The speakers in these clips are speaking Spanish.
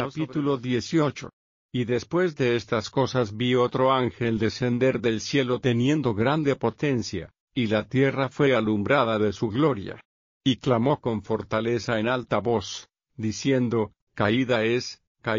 Capítulo 18. Y después de estas cosas vi otro ángel descender del cielo teniendo grande potencia, y la tierra fue alumbrada de su gloria. Y clamó con fortaleza en alta voz, diciendo, caída es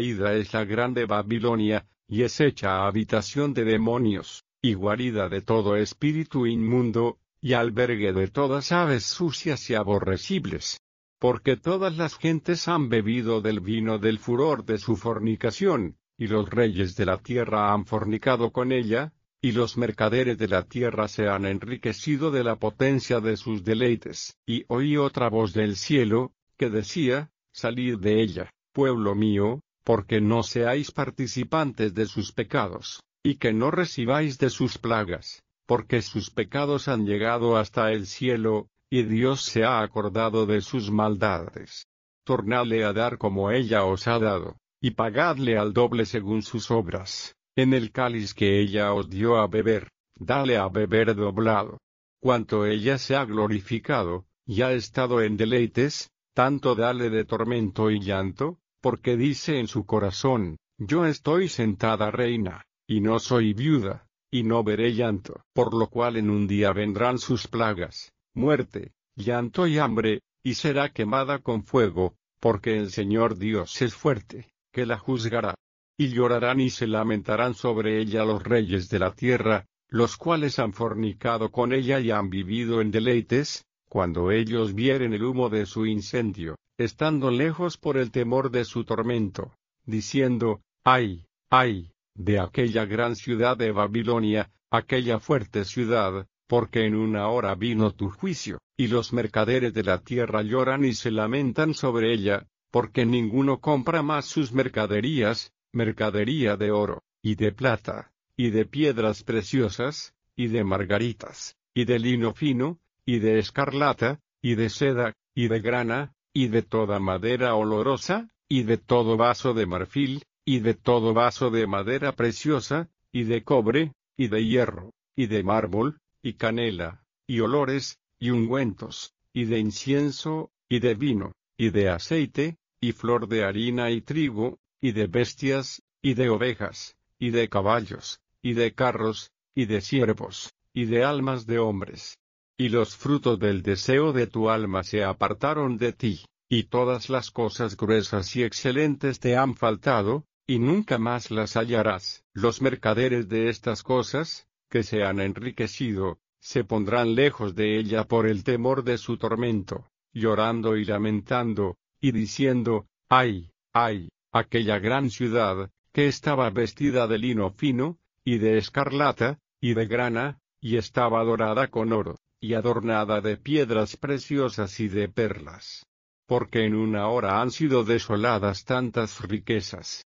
la grande Babilonia, y es hecha habitación de demonios, y guarida de todo espíritu inmundo, y albergue de todas aves sucias y aborrecibles. Porque todas las gentes han bebido del vino del furor de su fornicación, y los reyes de la tierra han fornicado con ella, y los mercaderes de la tierra se han enriquecido de la potencia de sus deleites. Y oí otra voz del cielo, que decía, salid de ella, pueblo mío, porque no seáis participantes de sus pecados, y que no recibáis de sus plagas, porque sus pecados han llegado hasta el cielo, y Dios se ha acordado de sus maldades. Tornadle a dar como ella os ha dado, y pagadle al doble según sus obras. En el cáliz que ella os dio a beber, dale a beber doblado. Cuanto ella se ha glorificado, y ha estado en deleites, tanto dale de tormento y llanto, porque dice en su corazón, yo estoy sentada reina, y no soy viuda, y no veré llanto. Por lo cual en un día vendrán sus plagas, muerte, llanto y hambre, y será quemada con fuego, porque el Señor Dios es fuerte, que la juzgará. Y llorarán y se lamentarán sobre ella los reyes de la tierra, los cuales han fornicado con ella y han vivido en deleites, cuando ellos vieren el humo de su incendio, estando lejos por el temor de su tormento, diciendo, ¡ay, ay, de aquella gran ciudad de Babilonia, aquella fuerte ciudad! Porque en una hora vino tu juicio, y los mercaderes de la tierra lloran y se lamentan sobre ella, porque ninguno compra más sus mercaderías, mercadería de oro, y de plata, y de piedras preciosas, y de margaritas, y de lino fino, y de escarlata, y de seda, y de grana, y de toda madera olorosa, y de todo vaso de marfil, y de todo vaso de madera preciosa, y de cobre, y de hierro, y de mármol, y canela, y olores, y ungüentos, y de incienso, y de vino, y de aceite, y flor de harina y trigo, y de bestias, y de ovejas, y de caballos, y de carros, y de siervos, y de almas de hombres. Y los frutos del deseo de tu alma se apartaron de ti, y todas las cosas gruesas y excelentes te han faltado, y nunca más las hallarás. Los mercaderes de estas cosas, que se han enriquecido, se pondrán lejos de ella por el temor de su tormento, llorando y lamentando, y diciendo, ¡ay, ay, aquella gran ciudad, que estaba vestida de lino fino, y de escarlata, y de grana, y estaba dorada con oro, y adornada de piedras preciosas y de perlas! Porque en una hora han sido desoladas tantas riquezas,